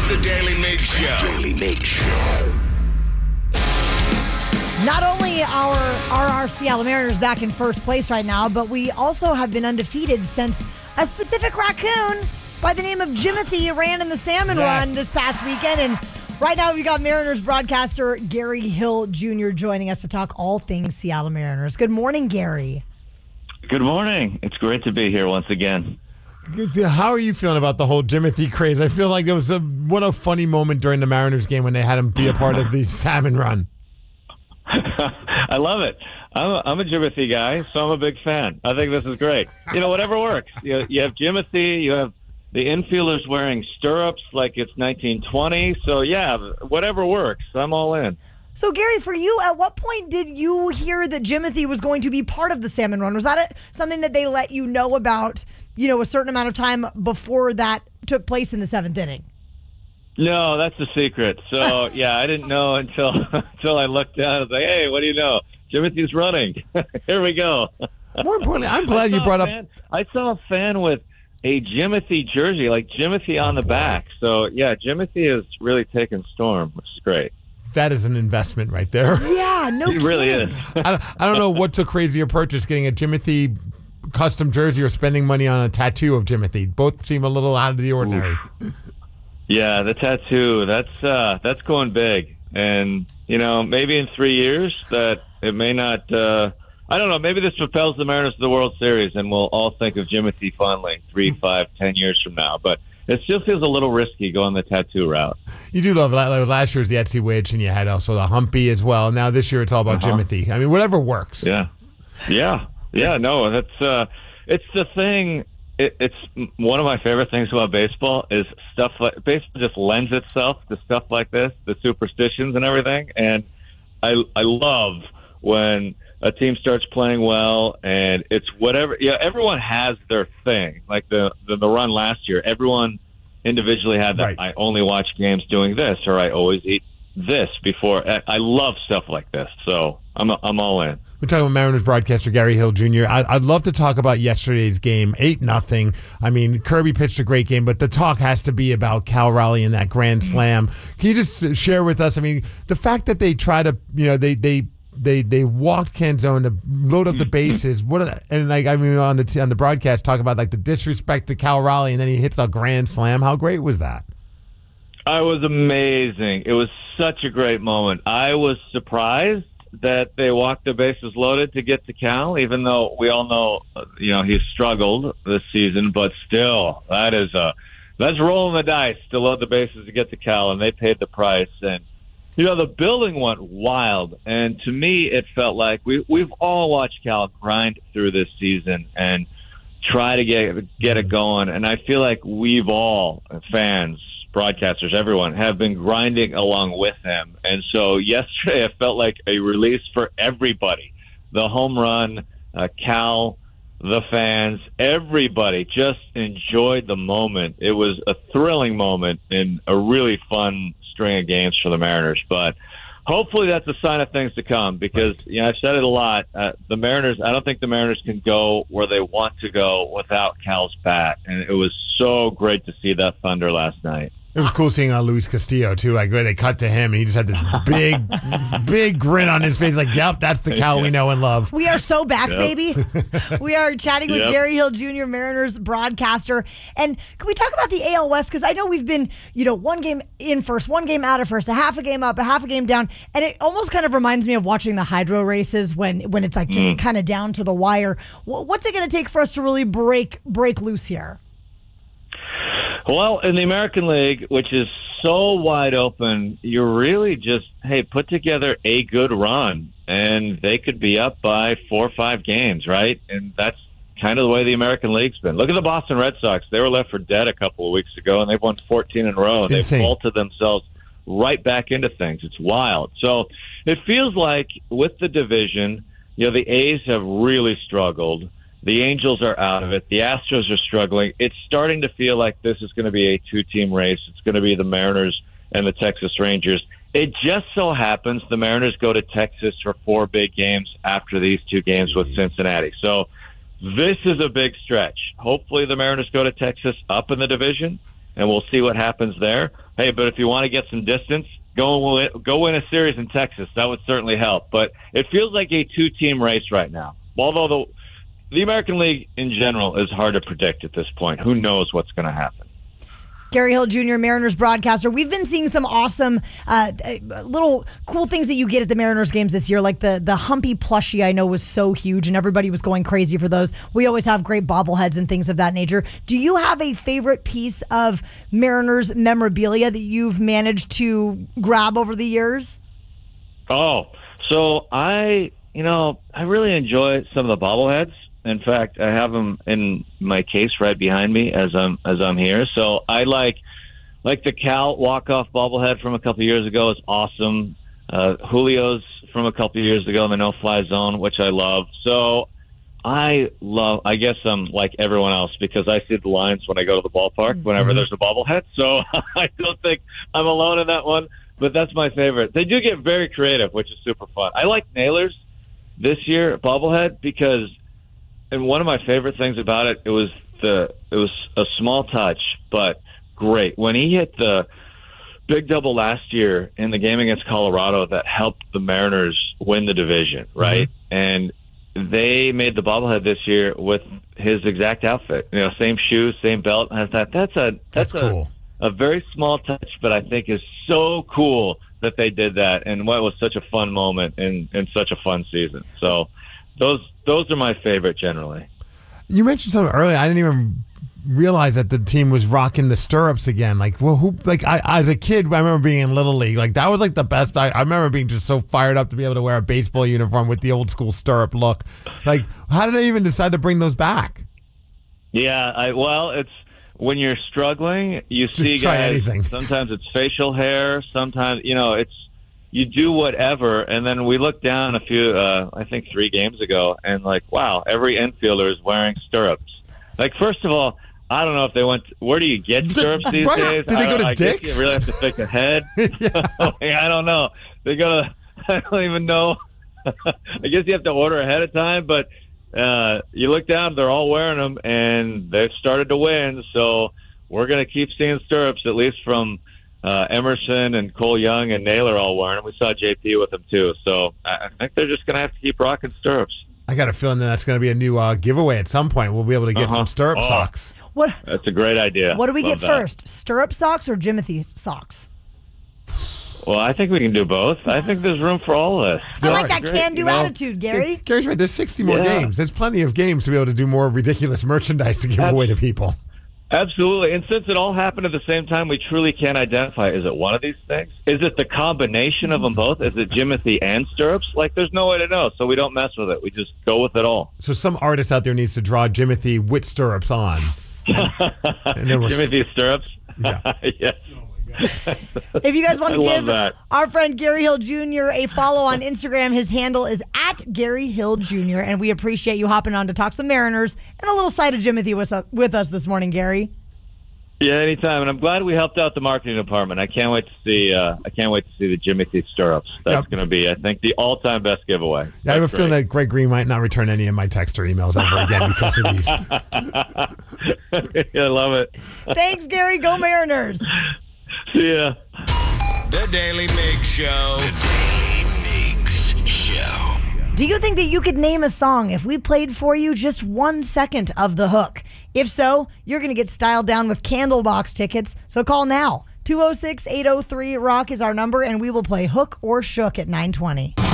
The Daily Mig Show. Daily Mig Show. Not only are our Seattle Mariners back in first place right now, but we also have been undefeated since a specific raccoon by the name of Jimothy ran in the salmon run this past weekend. And right now we've got Mariners broadcaster Gary Hill Jr. joining us to talk all things Seattle Mariners. Good morning, Gary. Good morning. It's great to be here once again. How are you feeling about the whole Jimothy craze? I feel like there was what a funny moment during the Mariners game when they had him be a part of the salmon run. I love it. I'm a Jimothy guy, so I'm a big fan. I think this is great. Whatever works. You have Jimothy, you have the infielders wearing stirrups like it's 1920. So, yeah, whatever works. I'm all in. So, Gary, for you, at what point did you hear that Jimothy was going to be part of the salmon run? Was that something that they let you know about, a certain amount of time before that took place in the seventh inning? No, that's the secret. So, yeah, I didn't know until I looked down. I was like, hey, what do you know? Jimothy's running. Here we go. More importantly, I'm glad you brought up... I saw a fan with a Jimothy jersey, like Jimothy on the back. So, yeah, Jimothy has really taken storm, which is great. That is an investment right there. Yeah, no kidding. It really is. I don't know what's a crazier purchase, getting a Jimothy custom jersey or spending money on a tattoo of Jimothy. Both seem a little out of the ordinary. Oof. Yeah, the tattoo, that's going big. And, maybe in 3 years that it may not, I don't know, maybe this propels the Mariners to the World Series and we'll all think of Jimothy fondly 3, 5, 10 years from now. But it still feels a little risky going the tattoo route. You do love, last year was the Etsy Witch and you had also the Humpy as well. Now this year it's all about Jimothy. I mean, whatever works. Yeah, no, that's, it's the thing. It's one of my favorite things about baseball is stuff like baseball just lends itself to stuff like this, the superstitions and everything. And I love when a team starts playing well and it's whatever. Yeah, everyone has their thing. Like the run last year, everyone individually had that. Right. I only watch games doing this, or I always eat this before. I love stuff like this, so I'm all in. We're talking about Mariners broadcaster Gary Hill Jr. I'd love to talk about yesterday's game, 8-0. I mean, Kirby pitched a great game, but the talk has to be about Cal Raleigh and that grand slam. Can you just share with us? I mean, the fact that they try to, they walked Canzone to load up the bases. On the broadcast talk about like the disrespect to Cal Raleigh, and then he hits a grand slam. How great was that? It was amazing. It was such a great moment. I was surprised that they walked the bases loaded to get to Cal, even though we all know, he's struggled this season, but still, that's rolling the dice to load the bases to get to Cal, and they paid the price. And, the building went wild, and to me, it felt like we've all watched Cal grind through this season and try to get it going, and I feel like we've all, fans, broadcasters, everyone, have been grinding along with him. And so yesterday it felt like a release for everybody. The home run, Cal, the fans, everybody just enjoyed the moment. It was a thrilling moment and a really fun string of games for the Mariners. But hopefully that's a sign of things to come because, I've said it a lot. The Mariners, I don't think the Mariners can go where they want to go without Cal's bat. And it was so great to see that thunder last night. It was cool seeing Luis Castillo, too. Like, they cut to him, and he just had this big grin on his face. Like, yep, that's the Cal we know and love. We are so back, baby. We are chatting with Gary Hill Jr., Mariners broadcaster. And can we talk about the AL West? Because I know we've been, one game in first, one game out of first, a half a game up, a half a game down. And it almost kind of reminds me of watching the hydro races when it's like just kind of down to the wire. What's it going to take for us to really break loose here? Well, in the American League, which is so wide open, you're really just, put together a good run, and they could be up by 4 or 5 games, right? And that's kind of the way the American League's been. Look at the Boston Red Sox. They were left for dead a couple of weeks ago, and they've won 14 in a row. Insane. They've vaulted themselves right back into things. It's wild. So it feels like with the division, the A's have really struggled. The Angels are out of it. The Astros are struggling. It's starting to feel like this is going to be a 2-team race. It's going to be the Mariners and the Texas Rangers. It just so happens the Mariners go to Texas for 4 big games after these 2 games with Cincinnati. So this is a big stretch. Hopefully the Mariners go to Texas up in the division, and we'll see what happens there. Hey, but if you want to get some distance, go win a series in Texas. That would certainly help. But it feels like a two-team race right now. Although the American League in general is hard to predict at this point. Who knows what's going to happen? Gary Hill Jr., Mariners broadcaster. We've been seeing some awesome little cool things that you get at the Mariners games this year, like the Humpy plushie I know was so huge and everybody was going crazy for those. We always have great bobbleheads and things of that nature. Do you have a favorite piece of Mariners memorabilia that you've managed to grab over the years? Oh, so I really enjoy some of the bobbleheads. In fact, I have them in my case right behind me as I'm here. So I like the Cal walk-off bobblehead from a couple of years ago is awesome. Julio's from a couple of years ago in the no-fly zone, which I love. So I guess I'm like everyone else because I see the lines when I go to the ballpark whenever there's a bobblehead. So I don't think I'm alone in that one, but that's my favorite. They do get very creative, which is super fun. I like Naylor's this year bobblehead because – and one of my favorite things about it, it was a small touch, but great. When he hit the big double last year in the game against Colorado that helped the Mariners win the division, right? And they made the bobblehead this year with his exact outfit. Same shoes, same belt. That's cool. A very small touch, but I think is so cool that they did that, and what was such a fun moment in such a fun season. So those are my favorite generally. You mentioned something earlier. I didn't even realize that the team was rocking the stirrups again. Like, well, I as a kid, I remember being in Little League. Like, that was like the best. I remember being just so fired up to be able to wear a baseball uniform with the old school stirrup look. Like, how did they even decide to bring those back? Yeah, it's when you're struggling, you see guys. Anything. Sometimes it's facial hair. Sometimes it's. You do whatever, and then we looked down a few, I think 3 games ago, and wow, every infielder is wearing stirrups. First of all, I don't know if they went. Where do you get stirrups these days? Did they go to I Dick's? guess you really have to think ahead. I don't know. They go to. I don't even know. I guess you have to order ahead of time, but you look down, they're all wearing them, and they've started to win. So we're going to keep seeing stirrups, at least from. Emerson and Cole Young and Naylor all wearing them. We saw JP with them too. So I think they're just going to have to keep rocking stirrups. I got a feeling that that's going to be a new giveaway at some point. We'll be able to get some stirrup socks. That's a great idea. What do we get first, stirrup socks or Jimothy socks? Well, I think we can do both. I think there's room for all of this. I like that can-do attitude, Gary. Gary's right. There's 60 more games. There's plenty of games to be able to do more ridiculous merchandise to give away to people. Absolutely. And since it all happened at the same time, we truly can't identify, is it one of these things? Is it the combination of them both? Is it Jimothy and stirrups? There's no way to know, so we don't mess with it. We just go with it all. So some artist out there needs to draw Jimothy with stirrups on. Yes. And then Jimothy stirrups? Yeah. Yes. If you guys want to give our friend Gary Hill Jr. a follow on Instagram, his handle is @GaryHillJr. And we appreciate you hopping on to talk some Mariners and a little side of Jimothy with us this morning, Gary. Yeah, anytime. And I'm glad we helped out the marketing department. I can't wait to see. The Jimothy stirrups. That's going to be, I think, the all-time best giveaway. I have a feeling that Greg Green might not return any of my text or emails ever again because of these. I love it. Thanks, Gary. Go Mariners. See ya. The Daily Mix Show. The Daily Mix Show. Do you think that you could name a song if we played for you just 1 second of the hook? If so, you're going to get styled down with Candlebox tickets. So call now. 206-803-ROCK is our number, and we will play Hook or Shook at 9:20.